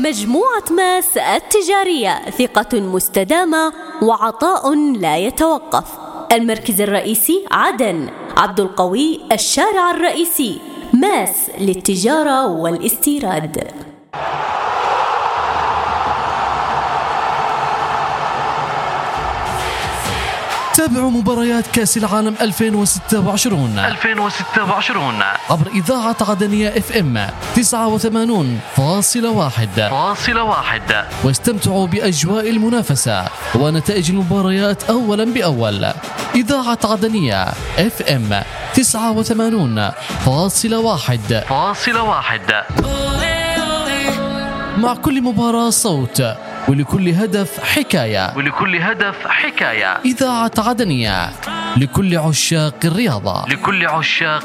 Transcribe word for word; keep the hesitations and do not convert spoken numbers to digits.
مجموعة ماس التجارية، ثقة مستدامة وعطاء لا يتوقف. المركز الرئيسي عدن، عبد القوي الشارع الرئيسي. ماس للتجارة والاستيراد. تابعوا مباريات كأس العالم ألفين وستة وعشرين ألفين وستة وعشرين عبر إذاعة عدنية اف ام تسعة وثمانين فاصلة واحد، واستمتعوا بأجواء المنافسة ونتائج المباريات أولا بأول. إذاعة عدنية اف ام تسعة وثمانين فاصلة واحد، مع كل مباراة صوت، ولكل هدف حكاية ولكل هدف حكاية. إذاعة عدنية، لكل عشاق الرياضة. لكل عشاق